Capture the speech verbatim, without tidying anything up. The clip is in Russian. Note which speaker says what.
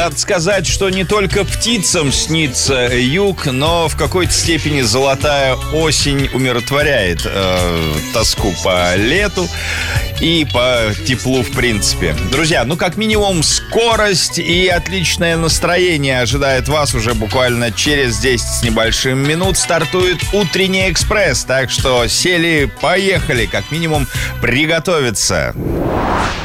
Speaker 1: Надо сказать, что не только птицам снится юг, но в какой-то степени золотая осень умиротворяет э, тоску по лету и по теплу в принципе. Друзья, ну как минимум скорость и отличное настроение ожидает вас уже буквально через десять с небольшим минут. Стартует утренний экспресс, так что сели, поехали, как минимум приготовиться.